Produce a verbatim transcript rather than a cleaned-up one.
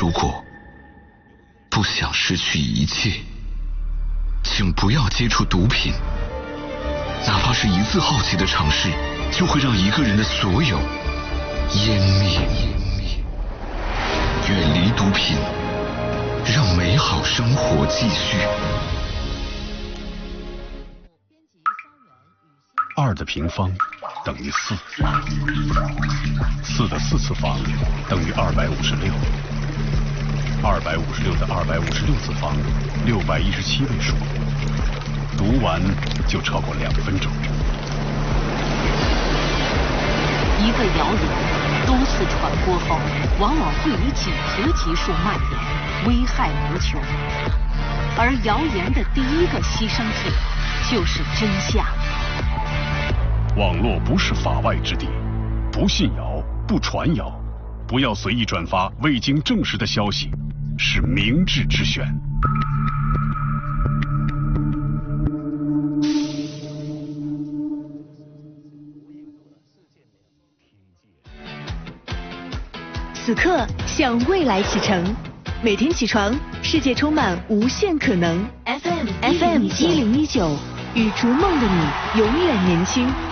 如果不想失去一切，请不要接触毒品，哪怕是一次好奇的尝试，就会让一个人的所有湮灭。远离毒品，让美好生活继续。 二的平方等于四，四的四次方等于二百五十六，二百五十六的二百五十六次方，六百一十七位数。读完就超过两分钟。 一个谣言多次传播后，往往会以几何级数蔓延，危害无穷。而谣言的第一个牺牲品就是真相。 网络不是法外之地，不信谣，不传谣，不要随意转发未经证实的消息，是明智之选。 此刻向未来启程，每天起床，世界充满无限可能。F M F M 一零一九，与逐梦的你永远年轻。